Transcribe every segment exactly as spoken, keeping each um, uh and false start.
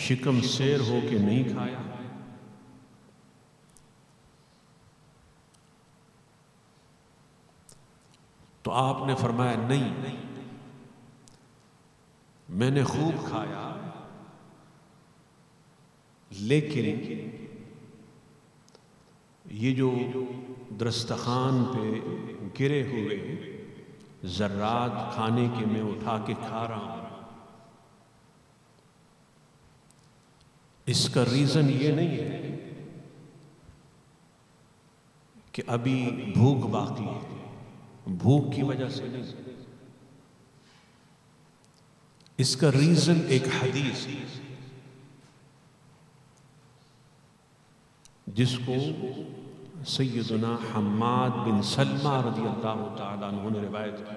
شکم سیر ہو کے نہیں کھایا؟ تو آپ نے فرمایا نہیں، میں نے خوب کھایا، لیکن یہ جو دسترخوان پہ گرے ہوئے ذرات کھانے کے میں اٹھا کے کھا رہا ہوں، اس کا ریزن یہ نہیں ہے کہ ابھی بھوک باقی ہے، بھوک کی وجہ سے نہیں، اس کا ریزن ایک حدیث جس کو سیدنا حماد بن سلمہ رضی اللہ تعالیٰ عنہ نے روایت کی۔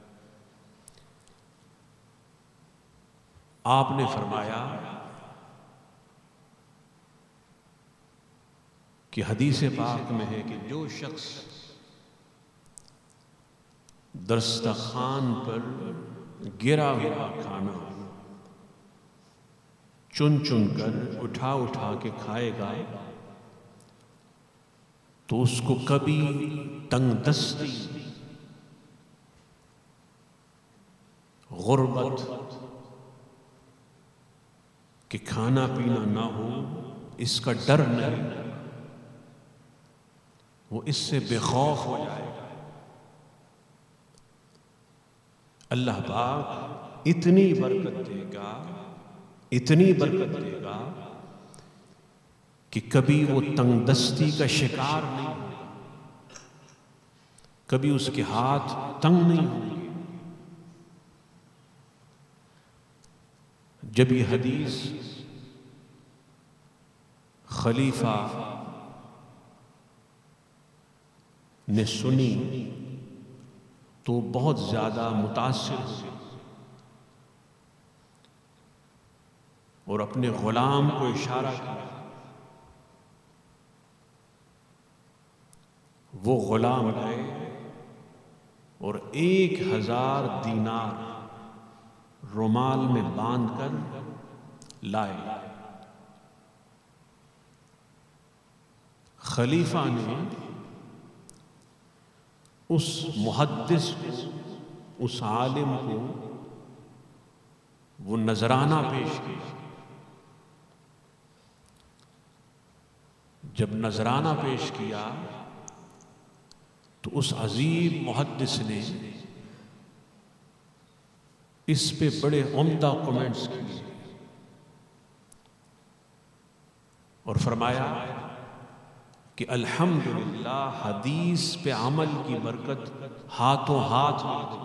آپ نے فرمایا کہ حدیث پاک میں ہے کہ جو شخص دسترخوان پر گرا ہوا کھانا چن چن کر اٹھا اٹھا کے کھائے گا تو اس کو کبھی تنگ دستی، غربت کہ کھانا پینا نہ ہو اس کا ڈر نہیں، وہ اس سے بے خوف ہو جائے گا۔ اللہ پاک اتنی برکت دے گا، اتنی برکت دے گا کہ کبھی وہ تنگ دستی کا شکار نہیں ہوگا، کبھی اس کے ہاتھ تنگ نہیں ہوں گے۔ جب یہ حدیث خلیفہ نے سنی تو بہت زیادہ متاثر ہوئے اور اپنے غلام کو اشارہ کیا۔ وہ غلام گئے اور ایک ہزار دینار رومال میں باندھ کر لائے۔ خلیفہ نے اس محدث کو، اس عالم کو وہ نذرانہ پیش کیا۔ جب نذرانہ پیش کیا تو اس عظیم محدث نے اس پہ بڑے عمدہ کمنٹس کیے اور فرمایا کہ الحمدللہ حدیث پہ عمل کی برکت ہاتھوں ہاتھ مل گئی،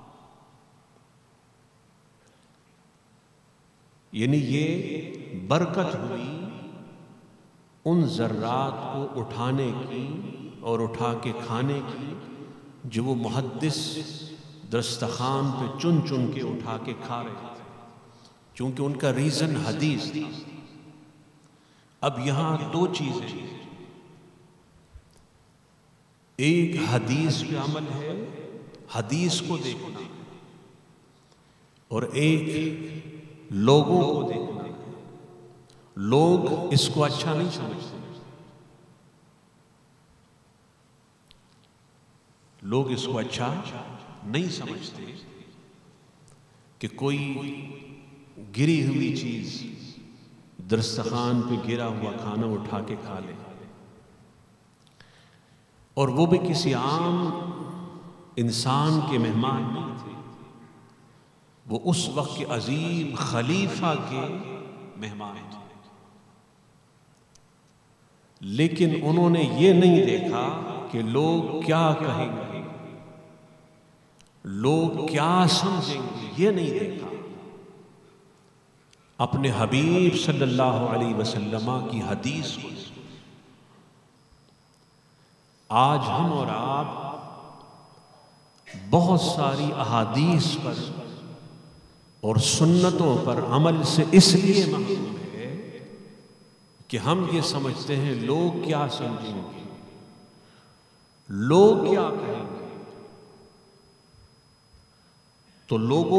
یعنی یہ برکت ہوئی ان ذرات کو اٹھانے کی اور اٹھا کے کھانے کی جو وہ محدث دسترخوان پہ چن چن کے اٹھا کے کھا رہے تھے، چونکہ ان کا ریزن حدیث تھا۔ اب یہاں دو چیزیں ہیں، ایک حدیث پہ عمل ہے، حدیث کو دیکھنا، اور ایک لوگوں کو دیکھنا۔ لوگ اس کو اچھا نہیں سمجھتے، لوگ اس کو اچھا نہیں سمجھتے کہ کوئی گری ہوئی چیز دسترخوان پہ گرا ہوا کھانا اٹھا کے کھا لے، اور وہ بھی کسی عام انسان کے مہمان نہیں تھے، وہ اس وقت کے عظیم خلیفہ کے مہمان تھے۔ لیکن انہوں نے یہ نہیں دیکھا کہ لوگ کیا کہیں گے، لوگ کیا سمجھیں گے، یہ نہیں دیکھا۔ اپنے حبیب صلی اللہ علیہ وسلم کی حدیث کو۔ آج ہم اور آپ بہت ساری احادیث پر اور سنتوں پر عمل سے اس لیے محروم ہے کہ ہم یہ سمجھتے ہیں لوگ کیا سمجھیں گے، لوگ کیا کہیں گے، تو لوگوں